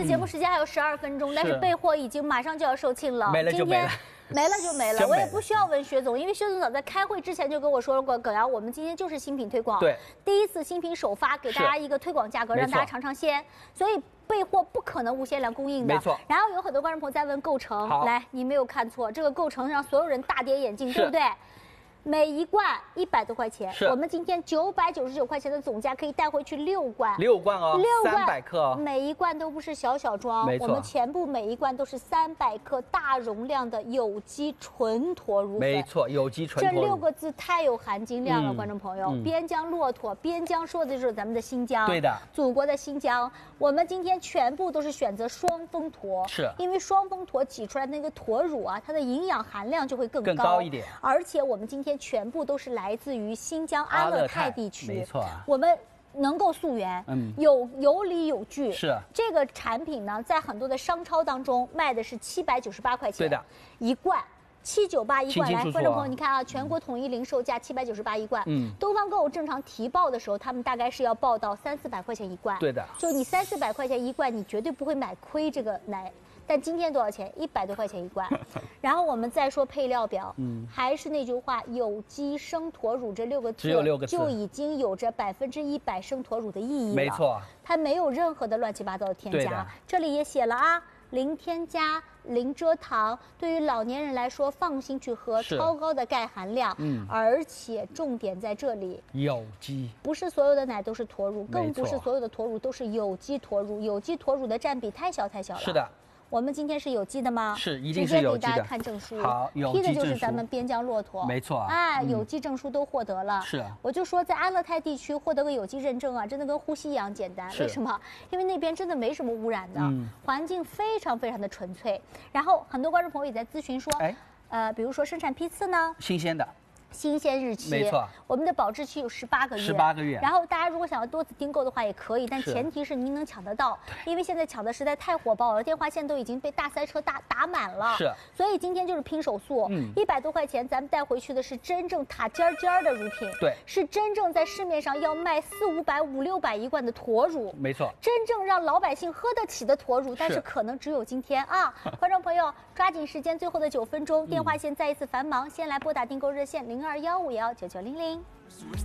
的节目时间还有12分钟，但是备货已经马上就要售罄了， 没了就没了。 没了就没了，我也不需要问薛总，因为薛总早在开会之前就跟我说过，耿瑶，我们今天就是新品推广， 对， 第一次新品首发，给大家一个推广价格，让大家尝尝鲜，所以备货不可能无限量供应的， 没错。 然后有很多观众朋友在问构成，来，你没有看错，这个构成让所有人大跌眼镜，对不对？每一罐100多块钱，我们今天999块钱的总价可以带回去6罐 ，6罐哦 ，6罐 300克哦， 每一罐都不是小装，我们全部每一罐都是300克大容量的有机纯驼乳粉， 没错，有机纯驼乳。 这6个字太有含金量了，观众朋友，边疆骆驼，边疆说的就是咱们的新疆， 对的， 祖国的新疆。我们今天全部都是选择双峰驼， 是因为双峰驼挤出来的那个驼乳啊，它的营养含量就会更高一点， 而且我们今天全部都是来自于新疆阿勒泰地区， 没错， 我们能够溯源，有理有据。 是这个产品呢，在很多的商超当中卖的是798块钱， 对的， 一罐。798一罐，来，观众朋友，你看啊，全国统一零售价798一罐。东方购物正常提报的时候，他们大概是要报到300-400块钱一罐。 对的， 就你300-400块钱一罐，你绝对不会买亏这个奶。但今天多少钱？100多块钱一罐。然后我们再说配料表，还是那句话，有机生驼乳这6个字， 只有6个字， 就已经有着100%生驼乳的意义了。 没错， 它没有任何的乱七八糟的添加。这里也写了啊。零添加、零蔗糖，对于老年人来说，放心去喝，超高的钙含量，而且重点在这里， 有机， 不是所有的奶都是驼乳，更不是所有的驼乳都是有机驼乳，有机驼乳的占比太小了。 是的。 我们今天是有机的吗？ 是，一定是有机的。 直接给大家看证书， 好，有机批的就是咱们边疆骆驼， 没错。 哎，有机证书都获得了。 是， 我就说在阿勒泰地区获得个有机认证啊，真的跟呼吸一样简单。为什么？因为那边真的没什么污染的，环境非常的纯粹。然后很多观众朋友也在咨询说，比如说生产批次呢， 新鲜的。 新鲜日期， 没错， 我们的保质期有18个月 ，18个月。 然后大家如果想要多次订购的话也可以，但前提是您能抢得到，因为现在抢的实在太火爆了，电话线都已经被大塞车打满了。 是， 所以今天就是拼手速，100多块钱，咱们带回去的是真正塔尖的乳品， 对， 是真正在市面上要卖400、500、500、600一罐的驼乳， 没错， 真正让老百姓喝得起的驼乳，但是可能只有今天啊！观众朋友，抓紧时间，最后的9分钟，电话线再一次繁忙，先来拨打订购热线0215199900。